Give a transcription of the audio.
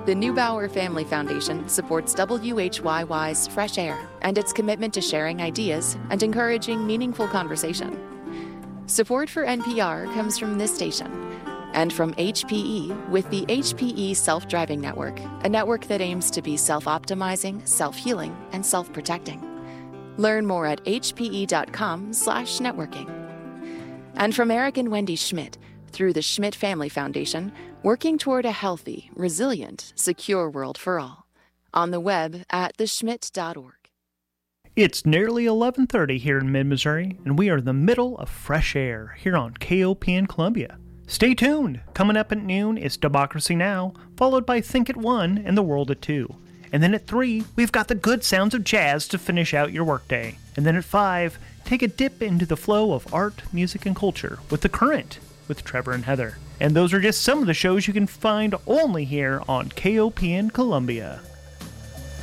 The Neubauer Family Foundation supports WHYY's Fresh Air and its commitment to sharing ideas and encouraging meaningful conversation. Support for NPR comes from this station and from HPE with the HPE Self-Driving Network, a network that aims to be self-optimizing, self-healing, and self-protecting. Learn more at hpe.com/networking. And from Eric and Wendy Schmidt, through the Schmidt Family Foundation, working toward a healthy, resilient, secure world for all. On the web at theschmidt.org. It's nearly 11:30 here in mid-Missouri, and we are in the middle of Fresh Air here on KOPN Columbia. Stay tuned. Coming up at noon is Democracy Now!, followed by Think at 1 and The World at 2. And then at 3, we've got the good sounds of jazz to finish out your workday. And then at 5, take a dip into the flow of art, music, and culture with The Current with Trevor and Heather. And those are just some of the shows you can find only here on KOPN Columbia.